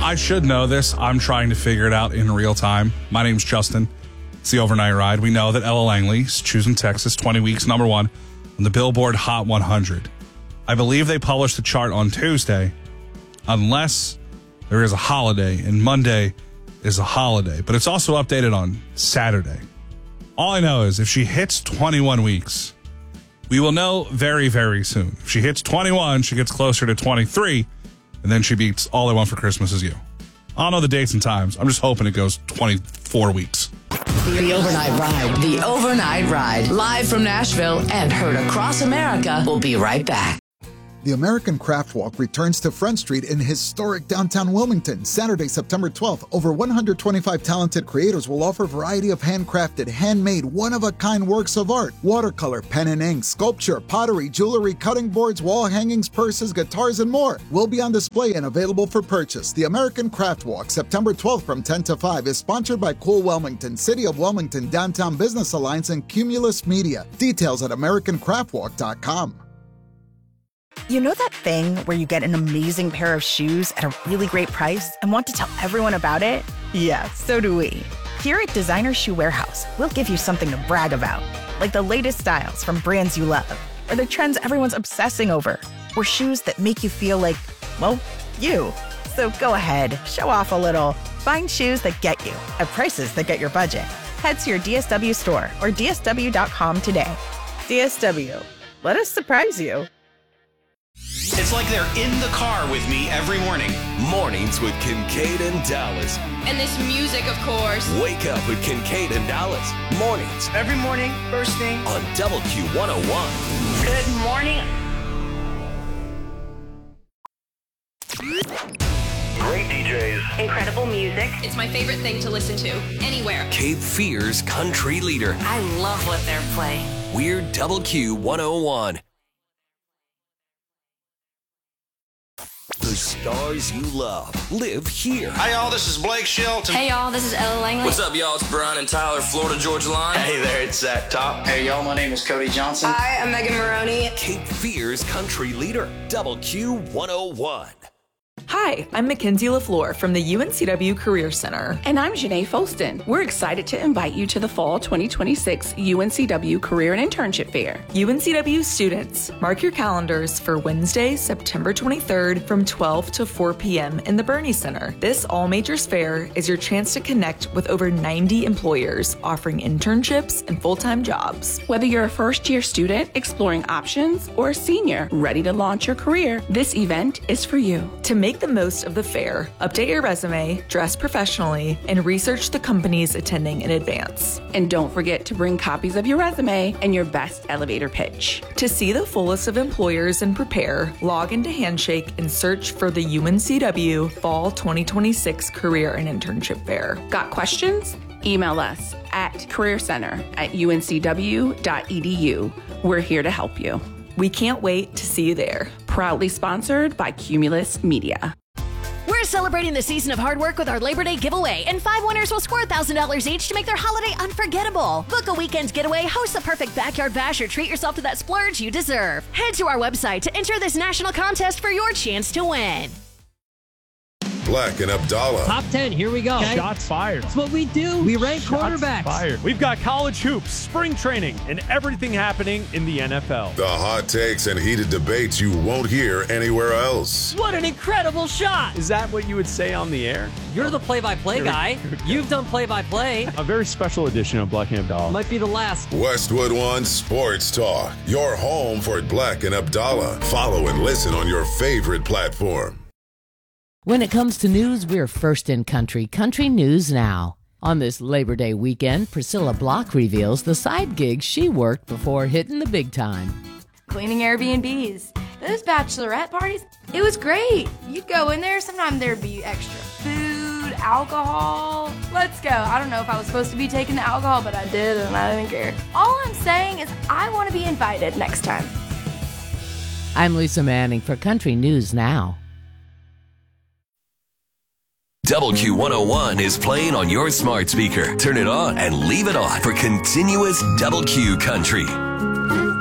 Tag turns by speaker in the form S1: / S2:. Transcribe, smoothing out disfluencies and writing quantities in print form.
S1: I should know this. I'm trying to figure it out in real time. My name's Justin. It's the Overnight Ride. We know that Ella Langley's choosing Texas 20 weeks, number one on the Billboard Hot 100. I believe they published the chart on Tuesday, unless there is a holiday, and Monday is a holiday. But it's also updated on Saturday. All I know is if she hits 21 weeks, we will know very, very soon. If she hits 21, she gets closer to 23, and then she beats All I Want for Christmas Is You. I don't know the dates and times. I'm just hoping it goes 24 weeks.
S2: The Overnight Ride. The Overnight Ride. Live from Nashville and heard across America. We'll be right back.
S3: The American Craft Walk returns to Front Street in historic downtown Wilmington, Saturday, September 12th. Over 125 talented creators will offer a variety of handcrafted, handmade, one-of-a-kind works of art. Watercolor, pen and ink, sculpture, pottery, jewelry, cutting boards, wall hangings, purses, guitars, and more will be on display and available for purchase. The American Craft Walk, September 12th from 10 to 5, is sponsored by Cool Wilmington, City of Wilmington, Downtown Business Alliance, and Cumulus Media. Details at AmericanCraftWalk.com.
S4: You know that thing where you get an amazing pair of shoes at a really great price and want to tell everyone about it? Yeah, so do we. Here at Designer Shoe Warehouse, we'll give you something to brag about, like the latest styles from brands you love, or the trends everyone's obsessing over, or shoes that make you feel like, well, you. So go ahead, show off a little. Find shoes that get you at prices that get your budget. Head to your DSW store or DSW.com today. DSW, let us surprise you.
S5: It's like they're in the car with me every morning.
S6: Mornings with Kincaid and Dallas.
S7: And this music, of course.
S6: Wake up with Kincaid and Dallas. Mornings.
S8: Every morning, first thing.
S6: On Double Q 101.
S8: Good morning.
S9: Great DJs.
S7: Incredible music. It's my favorite thing to listen to. Anywhere.
S6: Cape Fear's country leader.
S7: I love what they're playing.
S6: We're Double Q 101. The stars you love live here.
S5: Hi, y'all. This is Blake Shelton.
S7: Hey, y'all. This is Ella Langley.
S10: What's up, y'all? It's Brian and Tyler, Florida Georgia Line.
S9: Hey there, it's Zach Top.
S8: Hey, y'all. My name is Cody Johnson.
S7: Hi, I'm Megan Maroney.
S6: Cape Fear's country leader. Double Q 101.
S11: Hi, I'm Mackenzie LaFleur from the UNCW Career Center.
S12: And I'm Janae Folston. We're excited to invite you to the Fall 2026 UNCW Career and Internship Fair.
S11: UNCW students, mark your calendars for Wednesday, September 23rd from 12 to 4 p.m. in the Bernie Center. This all-majors fair is your chance to connect with over 90 employers offering internships and full-time jobs.
S12: Whether you're a first-year student exploring options or a senior ready to launch your career, this event is for you.
S11: To make the most of the fair, update your resume, dress professionally, and research the companies attending in advance.
S12: And don't forget to bring copies of your resume and your best elevator pitch.
S11: To see the full list of employers and prepare, log into Handshake and search for the UNCW Fall 2026 Career and Internship Fair.
S12: Got questions? Email us at careercenter@uncw.edu. We're here to help you.
S11: We can't wait to see you there.
S12: Proudly sponsored by Cumulus Media.
S13: We're celebrating the season of hard work with our Labor Day giveaway, and 5 winners will score $1,000 each to make their holiday unforgettable. Book a weekend getaway, host the perfect backyard bash, or treat yourself to that splurge you deserve. Head to our website to enter this national contest for your chance to win.
S14: Black and Abdallah.
S15: Top 10, here we go.
S16: Okay. Shots fired.
S15: That's what we do. We rank quarterbacks.
S16: Fired. We've got college hoops, spring training, and everything happening in the NFL.
S14: The hot takes and heated debates you won't hear anywhere else.
S15: What an incredible shot.
S16: Is that what you would say on the air?
S15: You're the play-by-play guy. You've done play-by-play.
S16: A very special edition of Black and Abdallah.
S15: Might be the last.
S14: Westwood One Sports Talk. Your home for Black and Abdallah. Follow and listen on your favorite platform.
S17: When it comes to news, we're first in country. Country News Now. On this Labor Day weekend, Priscilla Block reveals the side gigs she worked before hitting the big time.
S18: Cleaning Airbnbs. Those bachelorette parties, it was great. You'd go in there, sometimes there'd be extra food, alcohol. Let's go. I don't know if I was supposed to be taking the alcohol, but I did, and I didn't care. All I'm saying is I want to be invited next time.
S17: I'm Lisa Manning for Country News Now.
S6: Double Q 101 is playing on your smart speaker. Turn it on and leave it on for continuous Double Q country.